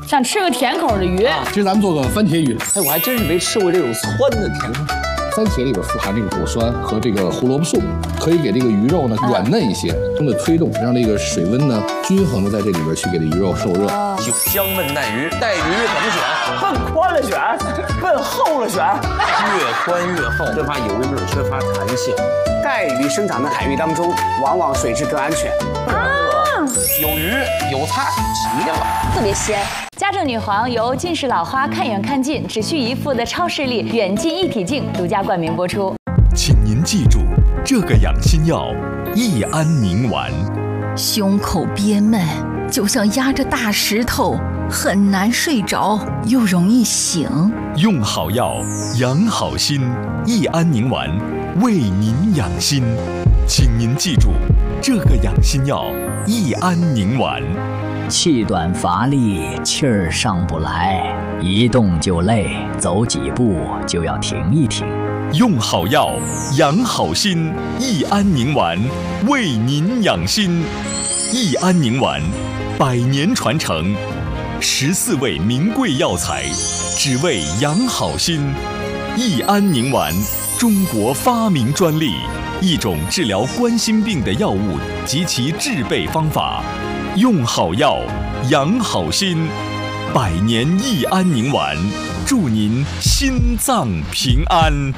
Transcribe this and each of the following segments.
想吃个甜口的鱼。 今儿咱们做个番茄鱼。 哎，我还真是没吃过这种汆的甜口。 番茄里边富含这个果酸和这个胡萝卜素，可以给这个鱼肉呢软嫩一些，的推动让这个水温呢均衡的在这里边去给这鱼肉受热。 酒香焖带鱼，带鱼怎么选？奔宽了选，奔厚了选。越宽越厚，缺乏油脂，缺乏弹性。 带鱼生长的海域当中，往往水质更安全。 有鱼有菜，齐了， 特别鲜。 家政女皇由近视老花看远看近只需一副的超视力远近一体镜独家冠名播出。 请您记住，这个养心药益安宁丸。 胸口憋闷，就像压着大石头，很难睡着，又容易醒。 用好药，养好心，益安宁丸为您养心。请您记住，这个养心药益安宁丸。 气短乏力，气儿上不来，一动就累，走几步就要停一停。 用好药，养好心，益安宁丸为您养心。益安宁丸100年传承，14味名贵药材，只为养好心。益安宁丸，中国发明专利，一种治疗冠心病的药物及其制备方法。用好药，养好心，100年益安宁丸，祝您心脏平安。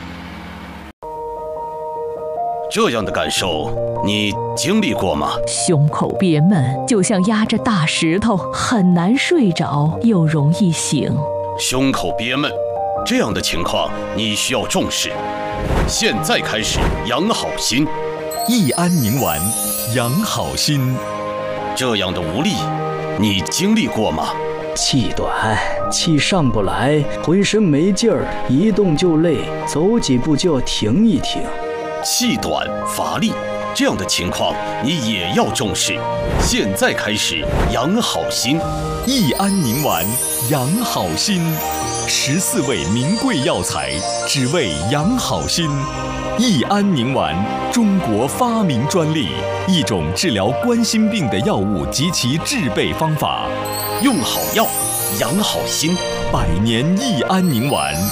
这样的感受，你经历过吗？ 胸口憋闷，就像压着大石头，很难睡着，又容易醒。 胸口憋闷，这样的情况你需要重视。现在开始养好心， 益安宁丸，养好心。 这样的无力，你经历过吗？ 气短，气上不来，浑身没劲儿，一动就累，走几步就要停一停。 气短乏力，这样的情况你也要重视。现在开始养好心， 益安宁丸，养好心，14味名贵药材，只为养好心。益安宁丸，中国发明专利，一种治疗冠心病的药物及其制备方法。 用好药，养好心 ，100年益安宁丸。